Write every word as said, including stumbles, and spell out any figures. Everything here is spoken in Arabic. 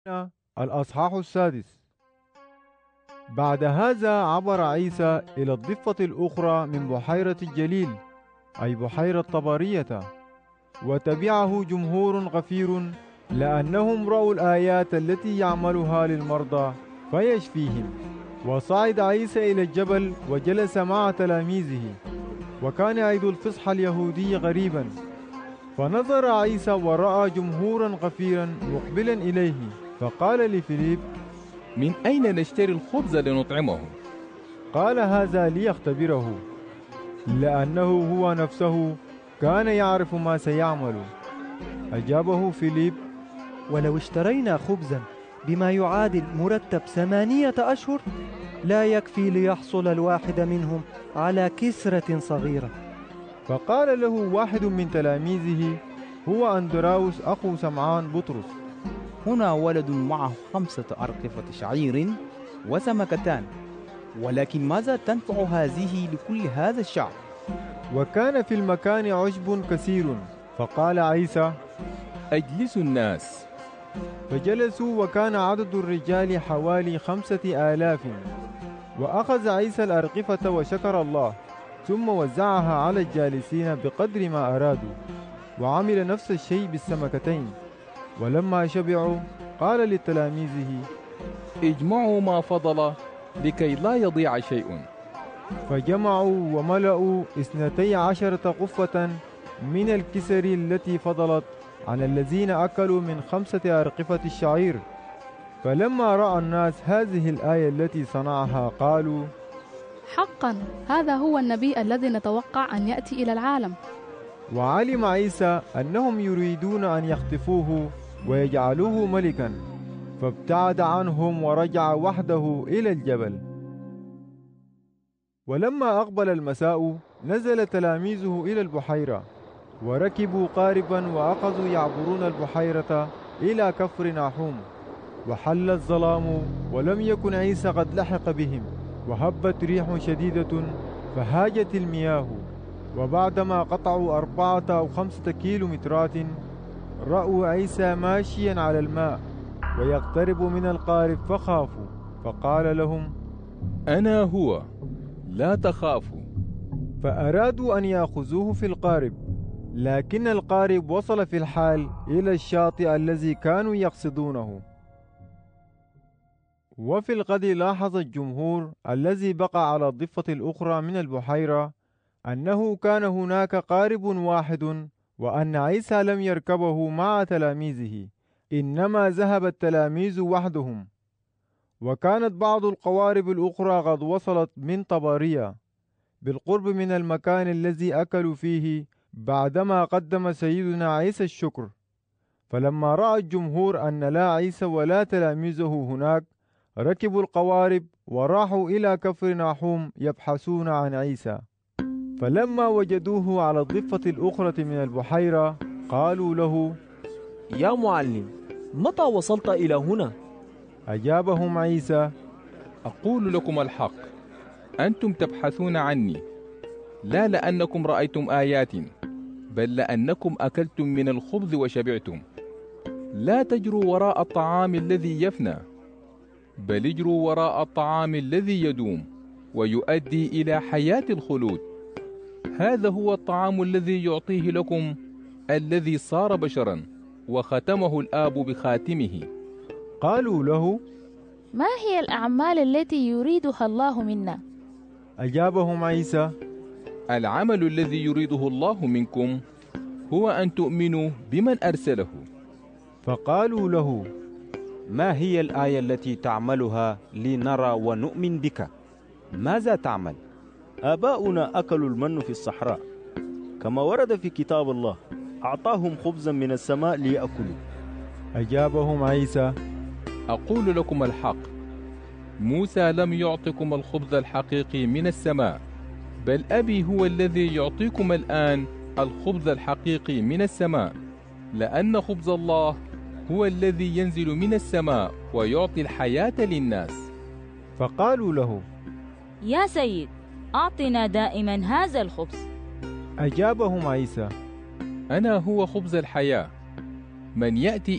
الأصحاح السادس. بعد هذا عبر عيسى إلى الضفة الأخرى من بحيرة الجليل، أي بحيرة طبرية، وتبعه جمهور غفير لأنهم رأوا الآيات التي يعملها للمرضى فيشفيهم. وصعد عيسى إلى الجبل وجلس مع تلاميذه، وكان عيد الفصح اليهودي غريبا. فنظر عيسى ورأى جمهورا غفيرا مقبلا إليه، فقال لفيليب: من أين نشتري الخبز لنطعمه؟ قال هذا ليختبره، لأنه هو نفسه كان يعرف ما سيعمل. أجابه فيليب: ولو اشترينا خبزا بما يعادل مرتب ثمانية أشهر لا يكفي ليحصل الواحد منهم على كسرة صغيرة. فقال له واحد من تلاميذه، هو أندراوس أخو سمعان بطرس: هنا ولد معه خمسة أرقفة شعير وسمكتان، ولكن ماذا تنفع هذه لكل هذا الشعب؟ وكان في المكان عشب كثير. فقال عيسى: أجلسوا الناس. فجلسوا، وكان عدد الرجال حوالي خمسة آلاف. وأخذ عيسى الأرقفة وشكر الله، ثم وزعها على الجالسين بقدر ما أرادوا، وعمل نفس الشيء بالسمكتين. ولما شبعوا قال لتلاميذه: اجمعوا ما فضل لكي لا يضيع شيء. فجمعوا وملأوا اثنتي عشرة قفة من الكسر التي فضلت عن الذين أكلوا من خمسة أرقفة الشعير. فلما رأى الناس هذه الآية التي صنعها قالوا: حقا هذا هو النبي الذي نتوقع أن يأتي إلى العالم. وعلم عيسى أنهم يريدون أن يخطفوه ويجعلوه ملكا، فابتعد عنهم ورجع وحده إلى الجبل. ولما أقبل المساء نزل تلاميذه إلى البحيرة، وركبوا قاربا وأخذوا يعبرون البحيرة إلى كفر ناحوم. وحل الظلام ولم يكن عيسى قد لحق بهم، وهبت ريح شديدة فهاجت المياه. وبعدما قطعوا أربعة أو خمسة كيلومترات رأوا عيسى ماشيا على الماء ويقترب من القارب، فخافوا. فقال لهم: أنا هو، لا تخافوا. فأرادوا أن يأخذوه في القارب، لكن القارب وصل في الحال إلى الشاطئ الذي كانوا يقصدونه. وفي الغد لاحظ الجمهور الذي بقى على الضفة الأخرى من البحيرة أنه كان هناك قارب واحد، وأن عيسى لم يركبه مع تلاميذه، إنما ذهب التلاميذ وحدهم. وكانت بعض القوارب الأخرى قد وصلت من طبرية بالقرب من المكان الذي أكلوا فيه بعدما قدم سيدنا عيسى الشكر. فلما رأى الجمهور أن لا عيسى ولا تلاميذه هناك ركبوا القوارب وراحوا إلى كفر ناحوم يبحثون عن عيسى. فلما وجدوه على الضفة الأخرى من البحيرة قالوا له: يا معلم، متى وصلت إلى هنا؟ أجابهم عيسى: أقول لكم الحق، أنتم تبحثون عني لا لأنكم رأيتم آيات، بل لأنكم أكلتم من الخبز وشبعتم. لا تجروا وراء الطعام الذي يفنى، بل اجروا وراء الطعام الذي يدوم ويؤدي إلى حياة الخلود. هذا هو الطعام الذي يعطيه لكم الذي صار بشرا وختمه الآب بخاتمه. قالوا له: ما هي الأعمال التي يريدها الله منا؟ أجابهم عيسى: العمل الذي يريده الله منكم هو أن تؤمنوا بمن أرسله. فقالوا له: ما هي الآية التي تعملها لنرى ونؤمن بك؟ ماذا تعمل؟ آباؤنا أكلوا المن في الصحراء، كما ورد في كتاب الله: أعطاهم خبزا من السماء ليأكلوا. أجابهم عيسى: أقول لكم الحق، موسى لم يعطكم الخبز الحقيقي من السماء، بل أبي هو الذي يعطيكم الآن الخبز الحقيقي من السماء، لأن خبز الله هو الذي ينزل من السماء ويعطي الحياة للناس. فقالوا له: يا سيد، أعطنا دائما هذا الخبز. أجابهم عيسى: أنا هو خبز الحياة، من يأتي